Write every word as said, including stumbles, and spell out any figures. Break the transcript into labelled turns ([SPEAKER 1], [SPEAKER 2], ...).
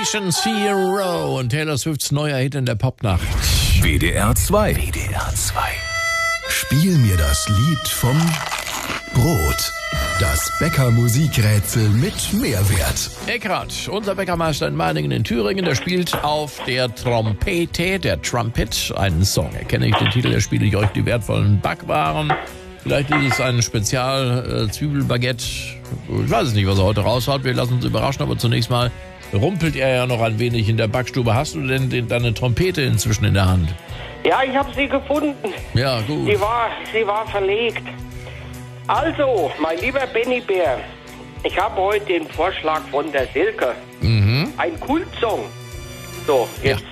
[SPEAKER 1] Station Zero und Taylor Swifts neuer Hit in der Popnacht.
[SPEAKER 2] W D R zwei.
[SPEAKER 1] W D R zwei.
[SPEAKER 2] Spiel mir das Lied vom Brot. Das Bäcker-Musikrätsel mit Mehrwert.
[SPEAKER 1] Eckhard, unser Bäckermeister in Meiningen in Thüringen, der spielt auf der Trompete, der Trumpet, einen Song. Erkenne ich den Titel, der spiele ich euch die wertvollen Backwaren. Vielleicht ist es ein Spezial-Zwiebelbaguette. Ich weiß es nicht, was er heute raushaut. Wir lassen uns überraschen, aber zunächst mal rumpelt er ja noch ein wenig in der Backstube. Hast du denn den, deine Trompete inzwischen in der Hand?
[SPEAKER 3] Ja, ich habe sie gefunden.
[SPEAKER 1] Ja, gut.
[SPEAKER 3] Sie war, sie war verlegt. Also, mein lieber Benny Bär, ich habe heute den Vorschlag von der Silke.
[SPEAKER 1] Mhm.
[SPEAKER 3] Ein Kultsong. So, jetzt